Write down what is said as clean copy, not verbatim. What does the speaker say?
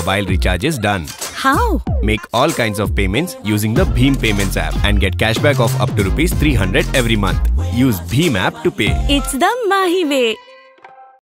mobile recharges done. How? Make all kinds of payments using the Bheem Payments app and get cashback of up to Rs 300 every month. Use Bheem app to pay. It's the Mahi way.